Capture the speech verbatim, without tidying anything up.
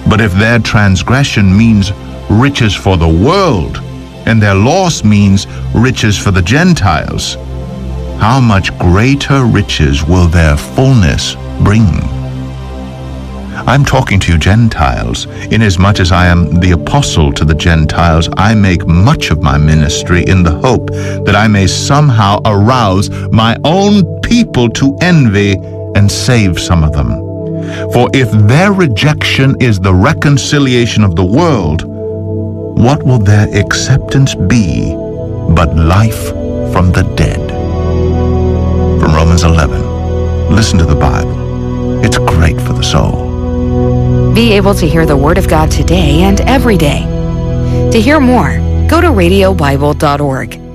But if their transgression means riches for the world, and their loss means riches for the Gentiles, how much greater riches will their fullness bring? I'm talking to you Gentiles. Inasmuch as I am the apostle to the Gentiles, I make much of my ministry in the hope that I may somehow arouse my own people to envy and save some of them. For if their rejection is the reconciliation of the world, what will their acceptance be but life from the dead? From Romans eleven, listen to the Bible. It's great for the soul. Be able to hear the Word of God today and every day. To hear more, go to radio bible dot org.